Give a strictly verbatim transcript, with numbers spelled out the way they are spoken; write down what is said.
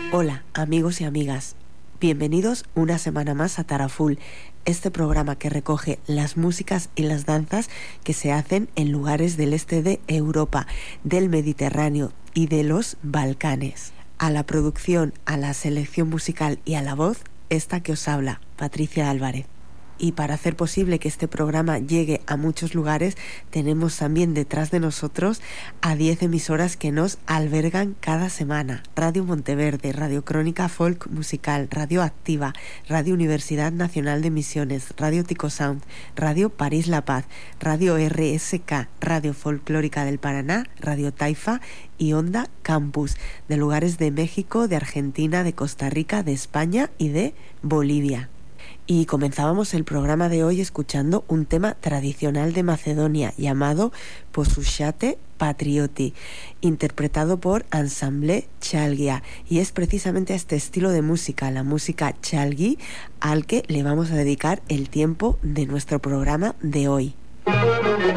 Hola, amigos y amigas. Bienvenidos una semana más a Taraful, este programa que recoge las músicas y las danzas que se hacen en lugares del este de Europa, del Mediterráneo y de los Balcanes. A la producción, a la selección musical y a la voz, esta que os habla, Patricia Álvarez. Y para hacer posible que este programa llegue a muchos lugares, tenemos también detrás de nosotros a diez emisoras que nos albergan cada semana. Radio Monteverde, Radio Crónica Folk Musical, Radio Activa, Radio Universidad Nacional de Misiones, Radio Tico Sound, Radio París La Paz, Radio R S K, Radio Folclórica del Paraná, Radio Taifa y Onda Campus, de lugares de México, de Argentina, de Costa Rica, de España y de Bolivia. Y comenzábamos el programa de hoy escuchando un tema tradicional de Macedonia llamado Posushate Patrioti, interpretado por Ensemble Chalgia, y es precisamente a este estilo de música, la música chalgi, al que le vamos a dedicar el tiempo de nuestro programa de hoy.